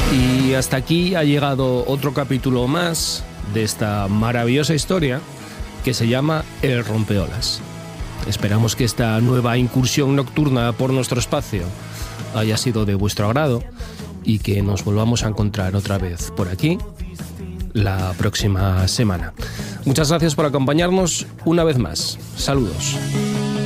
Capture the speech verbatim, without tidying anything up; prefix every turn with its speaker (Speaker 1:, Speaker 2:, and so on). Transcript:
Speaker 1: Y hasta aquí ha llegado otro capítulo más de esta maravillosa historia que se llama El Rompeolas. Esperamos que esta nueva incursión nocturna por nuestro espacio haya sido de vuestro agrado y que nos volvamos a encontrar otra vez por aquí la próxima semana. Muchas gracias por acompañarnos una vez más. Saludos.